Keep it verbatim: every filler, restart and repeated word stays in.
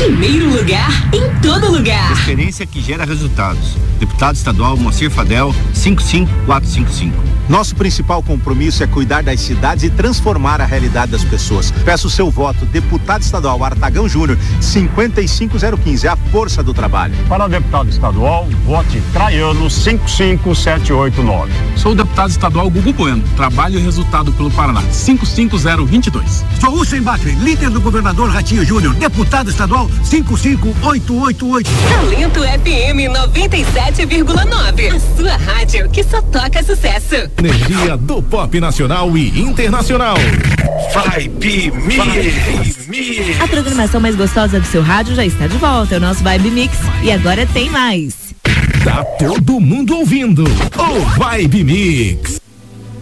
Primeiro lugar em todo lugar. Experiência que gera resultados. Deputado estadual Moacir Fadel, cinco cinco quatro cinco cinco. Nosso principal compromisso é cuidar das cidades e transformar a realidade das pessoas. Peço o seu voto, deputado estadual Artagão Júnior, cinquenta e cinco zero quinze, a força do trabalho. Para deputado estadual, vote Traiano, cinco cinco sete oito nove. Sou o deputado estadual Gugu Bueno, trabalho e resultado pelo Paraná, cinco cinco zero dois dois. Sou Hussein Bakri, líder do governador Ratinho Júnior, deputado estadual cinco cinco oito oito oito. Talento F M noventa e sete vírgula nove, a sua rádio que só toca sucesso. Energia do pop nacional e internacional. Vibe Mix. A programação mais gostosa do seu rádio já está de volta, é o nosso Vibe Mix. E agora tem mais. Tá todo mundo ouvindo o Vibe Mix.